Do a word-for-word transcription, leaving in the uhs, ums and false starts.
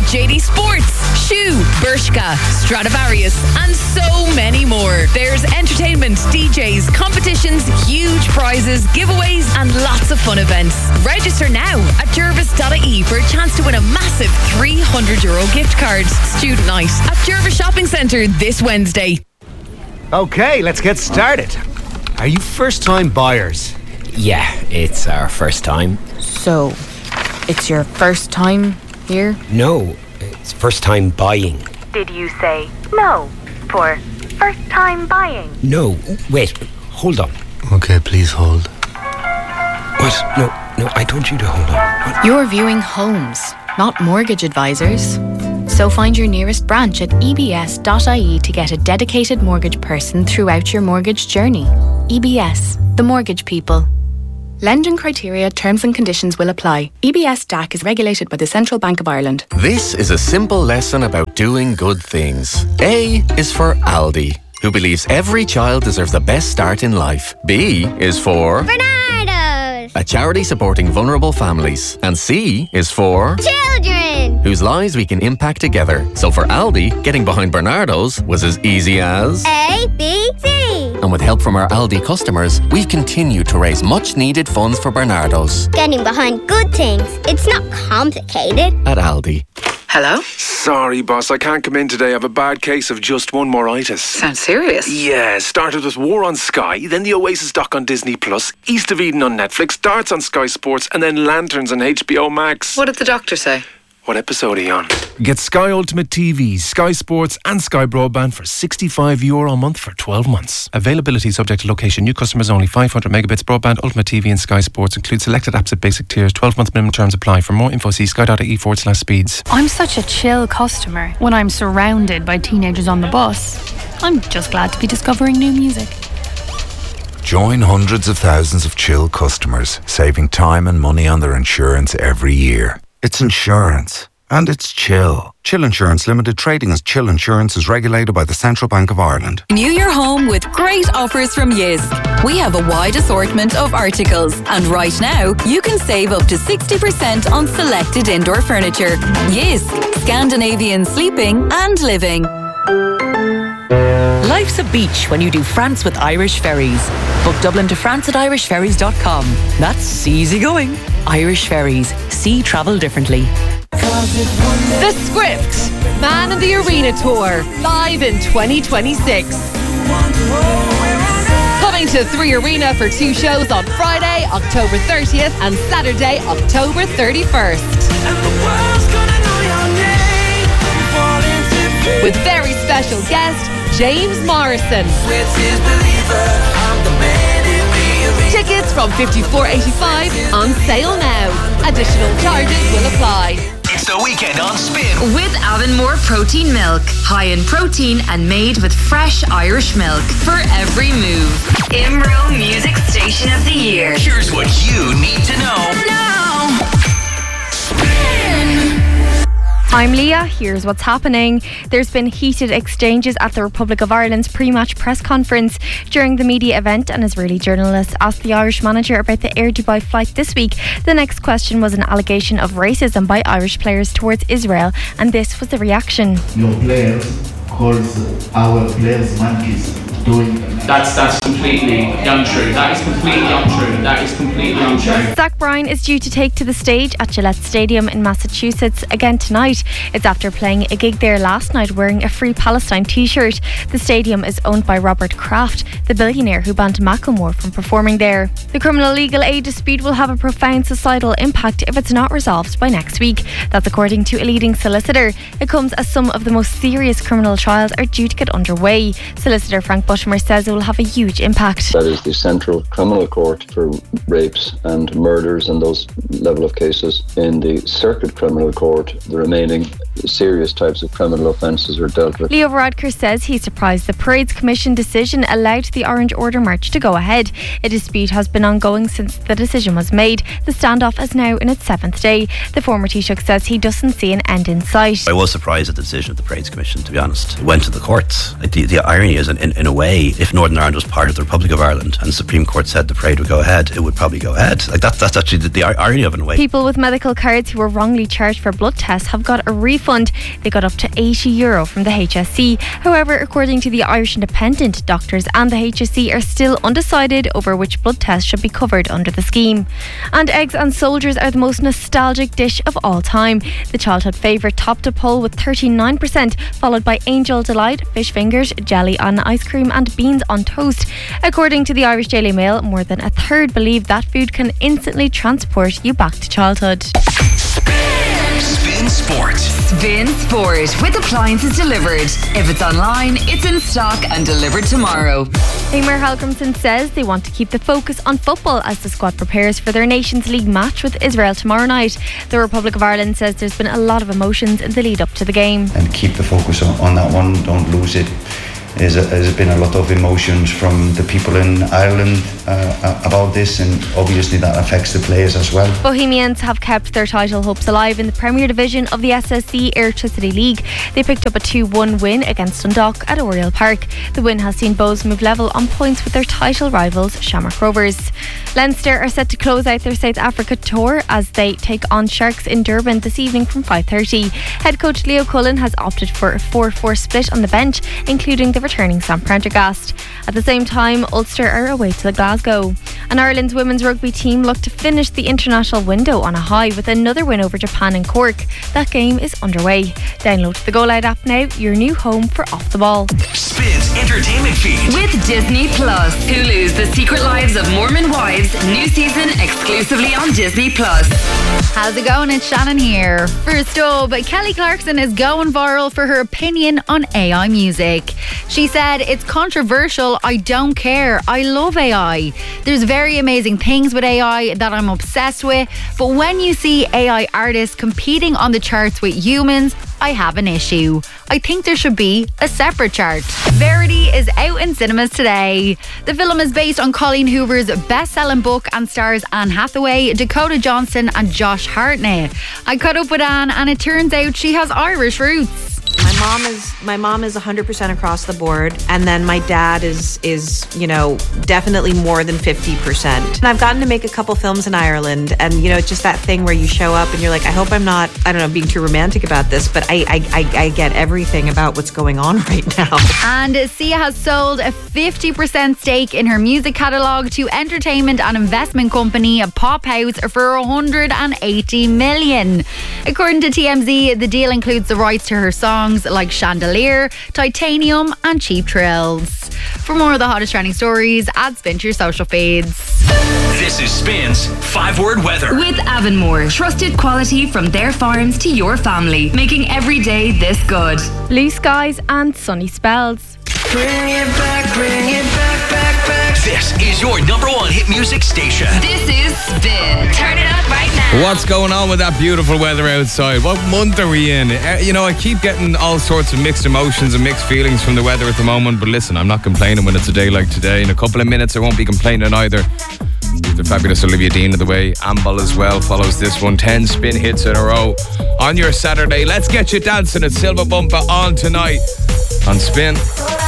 J D Sports, Shoe, Bershka, Stradivarius, and so many more. There's entertainment, D Js, competitions, huge prizes, giveaways, and lots of fun events. Register now at jervis dot I E for a chance to win a massive three hundred euro gift card. Student night at Jervis Shopping Centre this Wednesday. Okay, let's get started. Are you first-time buyers? Yeah, it's our first time. So, it's your first time here? No, it's first time buying. Did you say no for first time buying? No, wait, hold on. Okay, please hold. What? No, no, I told you to hold on. What? You're viewing homes, not mortgage advisors. So find your nearest branch at e b s dot I E to get a dedicated mortgage person throughout your mortgage journey. E B S, the mortgage people. Lending criteria, terms and conditions will apply. E B S D A C is regulated by the Central Bank of Ireland. This is a simple lesson about doing good things. A is for Aldi, who believes every child deserves the best start in life. B is for Bernardo's, a charity supporting vulnerable families. And C is for children, whose lives we can impact together. So for Aldi, getting behind Bernardo's was as easy as A, B, C. And with help from our Aldi customers, we've continued to raise much needed funds for Bernardo's. Getting behind good things. It's not complicated. At Aldi. Hello? Sorry, boss, I can't come in today. I have a bad case of just one moritis. Sounds serious. Yeah, started with War on Sky, then the Oasis doc on Disney Plus, East of Eden on Netflix, Darts on Sky Sports, and then Lanterns on H B O Max. What did the doctor say? What episode are you on? Get Sky Ultimate T V, Sky Sports and Sky Broadband for sixty-five euro a month for twelve months. Availability subject to location. New customers only. five hundred megabits broadband, Ultimate T V and Sky Sports. Include selected apps at basic tiers. twelve month minimum terms apply. For more info, see sky dot I E forward slash speeds. I'm such a chill customer when I'm surrounded by teenagers on the bus. I'm just glad to be discovering new music. Join hundreds of thousands of chill customers, saving time and money on their insurance every year. It's insurance. And it's Chill. Chill Insurance Limited, trading as Chill Insurance, is regulated by the Central Bank of Ireland. New year home with great offers from Jysk. We have a wide assortment of articles, and right now you can save up to sixty percent on selected indoor furniture. Jysk, Scandinavian sleeping and living. Life's a beach when you do France with Irish Ferries. Book Dublin to France at irish ferries dot com. That's easy going. Irish Ferries. See travel differently. The Script, Man in the Arena Tour, live in twenty twenty-six. Coming to Three Arena for two shows on Friday, October thirtieth and Saturday, October thirty-first. With very special guest, James Morrison. Tickets from fifty-four eighty-five on sale now. Additional charges will apply. It's the weekend on Spin with Avonmore Protein Milk. High in protein and made with fresh Irish milk for every move. Imro Music Station of the Year. Here's what you need to know now. I'm Leah, here's what's happening. There's been heated exchanges at the Republic of Ireland's pre-match press conference during the media event, and Israeli journalists asked the Irish manager about the Air Dubai flight this week. The next question was an allegation of racism by Irish players towards Israel, and this was the reaction. Your players calls our players monkeys. Doing that's that's completely untrue. That is completely untrue. That is completely untrue. Zach Bryan is due to take to the stage at Gillette Stadium in Massachusetts again tonight. It's after playing a gig there last night wearing a Free Palestine t-shirt. The stadium is owned by Robert Kraft, the billionaire who banned Macklemore from performing there. The criminal legal aid dispute will have a profound societal impact if it's not resolved by next week. That's according to a leading solicitor. It comes as some of the most serious criminal trials are due to get underway. Solicitor Frank Bushmer says it will have a huge impact. That is the central criminal court for rapes and murders and those level of cases. In the circuit criminal court, the remaining serious types of criminal offences are dealt with. Leo Varadkar says he's surprised the Parade's Commission decision allowed the Orange Order March to go ahead. A dispute has been ongoing since the decision was made. The standoff is now in its seventh day. The former Taoiseach says he doesn't see an end in sight. I was surprised at the decision of the Parade's Commission, to be honest. It went to the courts. The, the irony is, in, in a way, way, if Northern Ireland was part of the Republic of Ireland and the Supreme Court said the parade would go ahead, it would probably go ahead. Like that, that's actually the, the irony of it in a way. People with medical cards who were wrongly charged for blood tests have got a refund. They got up to eighty euro from the H S C. However, according to the Irish Independent, doctors and the H S C are still undecided over which blood tests should be covered under the scheme. And eggs and soldiers are the most nostalgic dish of all time. The childhood favourite topped a poll with thirty-nine percent, followed by Angel Delight, fish fingers, jelly on ice cream and beans on toast. According to the Irish Daily Mail, more than a third believe that food can instantly transport you back to childhood. Spin Sport. Spin Sport with appliances delivered. If it's online, it's in stock and delivered tomorrow. Eamon Halgrimson says they want to keep the focus on football as the squad prepares for their Nations League match with Israel tomorrow night. The Republic of Ireland says there's been a lot of emotions in the lead up to the game. And keep the focus on, on that one, don't lose it. There's, a, there's been a lot of emotions from the people in Ireland uh, about this, and obviously that affects the players as well. Bohemians have kept their title hopes alive in the Premier Division of the S S C Airtricity League. They picked up a two one win against Dundalk at Oriel Park. The win has seen Bohs move level on points with their title rivals Shamrock Rovers. Leinster are set to close out their South Africa tour as they take on Sharks in Durban this evening from five thirty. Head coach Leo Cullen has opted for a four four split on the bench, including the returning Sam Prendergast. At the same time, Ulster are away to Glasgow. And Ireland's women's rugby team look to finish the international window on a high with another win over Japan in Cork. That game is underway. Download the Go Loud app now, your new home for Off the Ball. Spins entertainment feed with Disney Plus. Hulu's The Secret Lives of Mormon Wives, new season exclusively on Disney Plus. How's it going? It's Shannon here. First up, Kelly Clarkson is going viral for her opinion on A I music. She said, "It's controversial. I don't care. I love A I. There's very amazing things with A I that I'm obsessed with. But when you see A I artists competing on the charts with humans, I have an issue. I think there should be a separate chart." Verity is out in cinemas today. The film is based on Colleen Hoover's best-selling book and stars Anne Hathaway, Dakota Johnson and Josh Hartnett. I caught up with Anne and it turns out she has Irish roots. My mom is my mom is one hundred percent across the board, and then my dad is is you know definitely more than fifty percent. And I've gotten to make a couple films in Ireland, and you know it's just that thing where you show up and you're like, I hope I'm not I don't know being too romantic about this, but I I, I, I get everything about what's going on right now. And Sia has sold a fifty percent stake in her music catalogue to entertainment and investment company Pop House for one hundred eighty million. According to T M Z, the deal includes the rights to her songs like Chandelier, Titanium and Cheap Thrills. For more of the hottest trending stories, add Spin to your social feeds. This is Spin's five-word weather. With Avonmore, trusted quality from their farms to your family, making every day this good. Blue skies and sunny spells. Bring it back, bring it back, back, back. This is your number one hit music station. This is Spin. Turn it up right now. What's going on with that beautiful weather outside? What month are we in? Uh, you know, I keep getting all sorts of mixed emotions and mixed feelings from the weather at the moment, but listen, I'm not complaining when it's a day like today. In a couple of minutes, I won't be complaining either. The fabulous Olivia Dean of the way. Amble as well follows this one. ten spin hits in a row on your Saturday. Let's get you dancing at Silver Bumper on tonight on Spin.